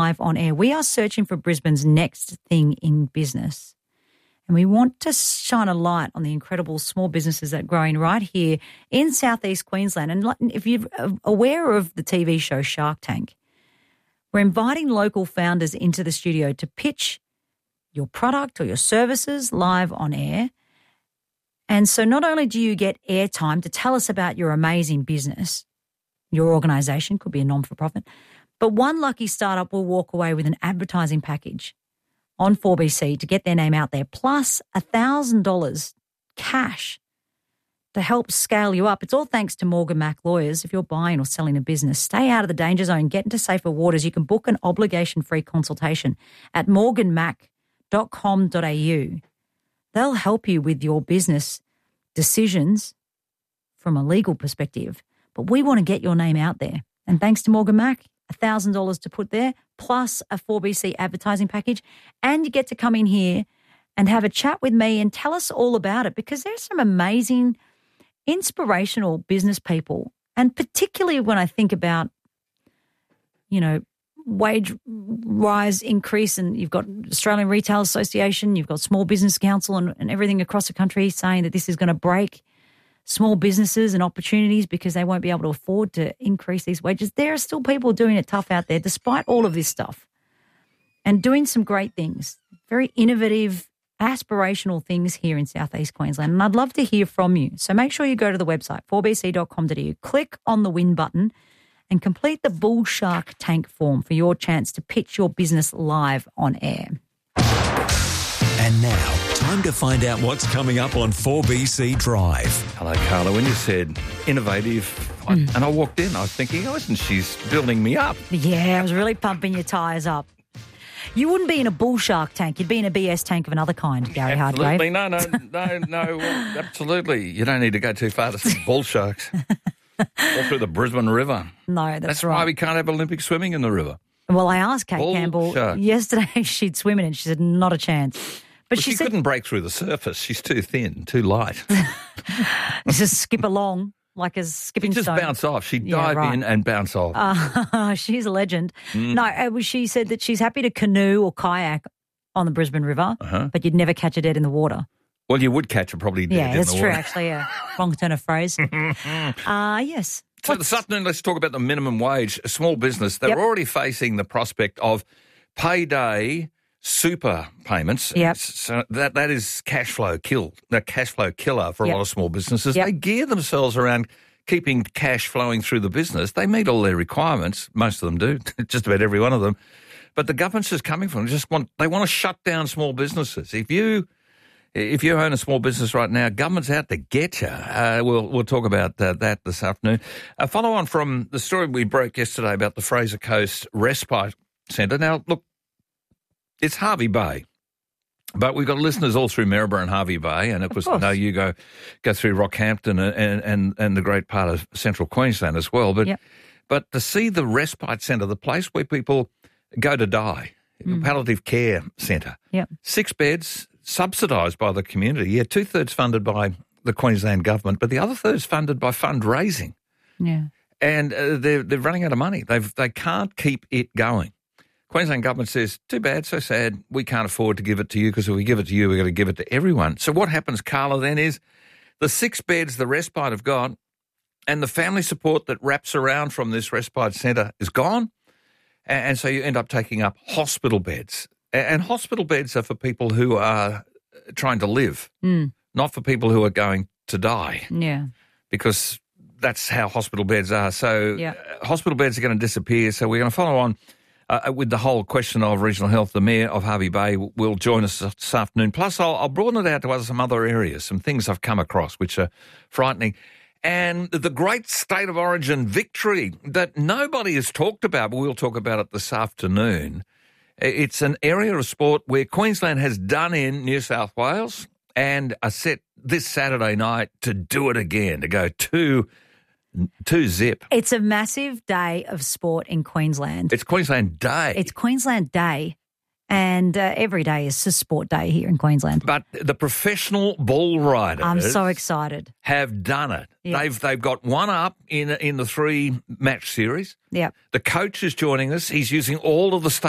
live on air. We are searching for Brisbane's next thing in business. And we want to shine a light on the incredible small businesses that are growing right here in southeast Queensland. And if you're aware of the TV show Shark Tank, we're inviting local founders into the studio to pitch your product or your services live on air. And so not only do you get airtime to tell us about your amazing business, your organisation, could be a non-for-profit, but one lucky startup will walk away with an advertising package on 4BC to get their name out there, plus $1,000 cash to help scale you up. It's all thanks to Morgan Mac Lawyers. If you're buying or selling a business, stay out of the danger zone, get into safer waters. You can book an obligation-free consultation at morganmac.com.au. They'll help you with your business decisions from a legal perspective, but we want to get your name out there. And thanks to Morgan Mac, $1,000 to put there, plus a 4BC advertising package, and you get to come in here and have a chat with me and tell us all about it, because there's some amazing, inspirational business people, and particularly when I think about, wage rise, increase, and you've got Australian Retail Association, you've got Small Business Council and everything across the country saying that this is going to break small businesses and opportunities because they won't be able to afford to increase these wages. There are still people doing it tough out there despite all of this stuff and doing some great things, very innovative, aspirational things here in southeast Queensland. And I'd love to hear from you. So make sure you go to the website, 4bc.com.au, click on the win button and complete the Bull Shark Tank form for your chance to pitch your business live on air. And now, time to find out what's coming up on 4BC Drive. Hello, Carla. When you said innovative, and I walked in, I was thinking, oh, isn't she building me up? Yeah, I was really pumping your tyres up. You wouldn't be in a bull shark tank. You'd be in a BS tank of another kind, Gary Hardgrave. Absolutely. No, absolutely. You don't need to go too far to see bull sharks. All through the Brisbane River. No, that's right. Why we can't have Olympic swimming in the river. Well, I asked Kate Bull Campbell shark. yesterday if she'd swim in it. She said, not a chance. But she said, couldn't break through the surface. She's too thin, too light. just skip along like a skipping Just stone. bounce off. She'd dive in and bounce off. She's a legend. No, she said that she's happy to canoe or kayak on the Brisbane River, but you'd never catch her dead in the water. Well, you would catch her probably dead in the water. Yeah, that's true, actually. Yeah. Wrong turn of phrase. Yes. So this afternoon, let's talk about the minimum wage. A small business, they're already facing the prospect of payday super payments. Yep. So that is cash flow killer for a lot of small businesses. They gear themselves around keeping cash flowing through the business. They meet all their requirements. Most of them do, just about every one of them. But the government's just coming from they want to shut down small businesses. If you own a small business right now, government's out to get you. We'll talk about that this afternoon. A follow on from the story we broke yesterday about the Fraser Coast Respite Centre. Now, look, it's Hervey Bay, but we've got listeners all through Maryborough and Hervey Bay, and of course, I know you go through Rockhampton and the great part of central Queensland as well. But to see the Respite Centre, the place where people go to die, palliative care centre, 6 beds, subsidised by the community. 2/3 funded by the Queensland government, but the other third's funded by fundraising. Yeah, and they're running out of money. They can't keep it going. Queensland government says, too bad, so sad, we can't afford to give it to you because if we give it to you, we're going to give it to everyone. So what happens, Carla, then is the 6 beds the Respite have got and the family support that wraps around from this Respite Centre is gone. And so you end up taking up hospital beds. And hospital beds are for people who are trying to live, not for people who are going to die. Yeah. Because that's how hospital beds are. So hospital beds are going to disappear. So we're going to follow on with the whole question of regional health. The Mayor of Hervey Bay will join us this afternoon. Plus, I'll broaden it out to some other areas, some things I've come across which are frightening. And the great state of origin victory that nobody has talked about, but we'll talk about it this afternoon. It's an area of sport where Queensland has done in New South Wales and are set this Saturday night to do it again, to go 2-zip. It's a massive day of sport in Queensland. It's Queensland Day. It's Queensland Day, and every day is a sport day here in Queensland. But the professional bull riders, I'm so excited, have done it. Yep. They've got one up in the 3-match series. Yep. The coach is joining us. He's using all of the